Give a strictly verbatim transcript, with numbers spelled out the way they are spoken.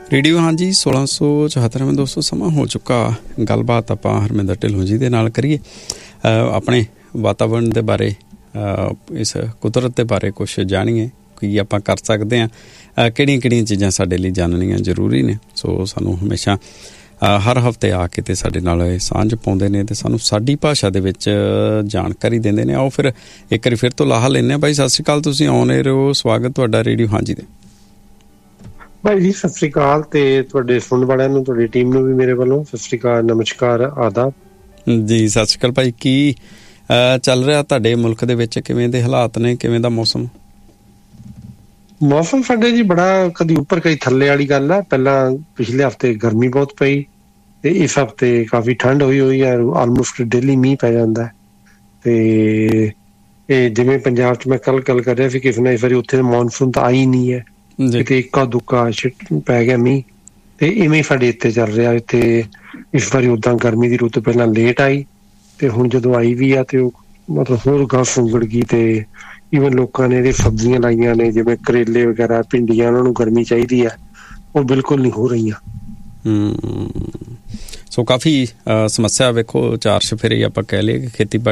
Radio ਹਾਂਜੀ ਸੋਲਾਂ ਸੌ ਚੁਹੱਤਰਵੇਂ ਦੋਸਤੋ ਸਮਾਂ ਹੋ ਚੁੱਕਾ। ਗੱਲਬਾਤ ਆਪਾਂ ਹਰਮਿੰਦਰ ਢਿੱਲੋਂ ਜੀ ਦੇ ਨਾਲ ਕਰੀਏ ਆਪਣੇ ਵਾਤਾਵਰਨ ਦੇ ਬਾਰੇ, ਇਸ ਕੁਦਰਤ ਦੇ ਬਾਰੇ ਕੁਛ ਜਾਣੀਏ ਕੀ ਆਪਾਂ ਕਰ ਸਕਦੇ ਹਾਂ, ਕਿਹੜੀਆਂ ਕਿਹੜੀਆਂ ਚੀਜ਼ਾਂ ਸਾਡੇ ਲਈ ਜਾਣਨੀਆਂ ਜ਼ਰੂਰੀ ਨੇ। ਸੋ ਸਾਨੂੰ ਹਮੇਸ਼ਾ ਹਰ ਹਫ਼ਤੇ ਆ ਕੇ ਅਤੇ ਸਾਡੇ ਨਾਲ ਸਾਂਝ ਪਾਉਂਦੇ ਨੇ ਅਤੇ ਸਾਨੂੰ ਸਾਡੀ ਭਾਸ਼ਾ ਦੇ ਵਿੱਚ ਜਾਣਕਾਰੀ ਦਿੰਦੇ ਨੇ। ਆਓ ਫਿਰ ਇੱਕ ਵਾਰੀ ਫਿਰ ਤੋਂ ਲਾਹਾ ਲੈਂਦੇ ਹਾਂ। ਬਾਈ ਸਤਿ ਸ਼੍ਰੀ ਅਕਾਲ, ਤੁਸੀਂ ਆਨ ਏਅਰ ਹੋ, ਸਵਾਗਤ ਤੁਹਾਡਾ ਰੇਡੀਓ ਹਾਂਜੀ ਦੇ। ਭਾਈ ਜੀ ਸਤਿ ਸ੍ਰੀ ਅਕਾਲ, ਤੇ ਤੁਹਾਡੇ ਸੁਣਨ ਵਾਲਿਆਂ ਨੂੰ, ਤੁਹਾਡੀ ਟੀਮ ਨੂੰ ਵੀ ਮੇਰੇ ਵੱਲੋਂ ਸਤਿ ਸ੍ਰੀ ਅਕਾਲ, ਨਮਸਕਾਰ, ਆਦਾਬ ਜੀ। ਸਤਿ ਸ਼੍ਰੀ ਅਕਾਲ ਭਾਈ। ਕੀ ਚੱਲ ਰਿਹਾ ਤੁਹਾਡੇ ਮੁਲਕ ਦੇ ਵਿੱਚ? ਕਿਵੇਂ ਦੇ ਹਾਲਾਤ ਨੇ, ਕਿਵੇਂ ਦਾ ਮੌਸਮ? ਮੌਸਮ ਸਾਡੇ ਜੀ ਬੜਾ ਕਦੀ ਉੱਪਰ ਕਦੀ ਥੱਲੇ ਵਾਲੀ ਗੱਲ ਆ। ਪਹਿਲਾਂ ਪਿਛਲੇ ਹਫ਼ਤੇ ਗਰਮੀ ਬਹੁਤ ਪਈ ਤੇ ਇਸ ਹਫ਼ਤੇ ਕਾਫੀ ਠੰਡ ਹੋਈ ਹੋਈ ਹੈ। ਆਲਮੋਸਟ ਡੇਲੀ ਮੀਂਹ ਪੈ ਜਾਂਦਾ ਤੇ ਇਹ ਜਿਵੇਂ ਪੰਜਾਬ 'ਚ ਮੈਂ ਕੱਲ ਗੱਲ ਕਰ ਰਿਹਾ ਸੀ ਕਿਸੇ ਨੇ, ਇਸ ਵਾਰੀ ਉੱਥੇ ਮੌਨਸੂਨ ਤਾਂ ਆਈ ਨਹੀਂ ਹੈ, ਕਿਤੇ ਇੱਕਾ ਦੁੱਕਾ ਪੈ ਗਿਆ ਮੀਂਹ। ਤੇ ਇਵੇਂ ਸਾਡੇ ਇੱਥੇ ਚੱਲ ਰਿਹਾ। ਇੱਥੇ ਇਸ ਵਾਰੀ ਓਦਾਂ ਗਰਮੀ ਦੀ ਰੁੱਤ ਪਹਿਲਾਂ ਲੇਟ ਆਈ ਤੇ ਹੁਣ ਜਦੋਂ ਆਈ ਵੀ ਆ ਤੇ ਉਹ ਮਤਲਬ ਹੋਰ ਗਾਂ ਸੁੰਗੜ ਗਈ। ਤੇ ਈਵਨ ਲੋਕਾਂ ਨੇ ਇਹਦੇ ਸਬਜ਼ੀਆਂ ਲਾਈਆਂ ਨੇ ਜਿਵੇਂ ਕਰੇਲੇ ਵਗੈਰਾ, ਭਿੰਡੀਆਂ, ਉਹਨਾਂ ਨੂੰ ਗਰਮੀ ਚਾਹੀਦੀ ਹੈ, ਉਹ ਬਿਲਕੁਲ ਨਹੀਂ ਹੋ ਰਹੀਆਂ। ਸੋ ਕਾਫੀ ਸਮੱਸਿਆ ਵੇਖੋ, ਚਾਰ ਚੁਫੇਰੇ ਆਪਾਂ ਕਹਿ ਲਈਏ ਕਿ ਖੇਤੀਬਾੜੀ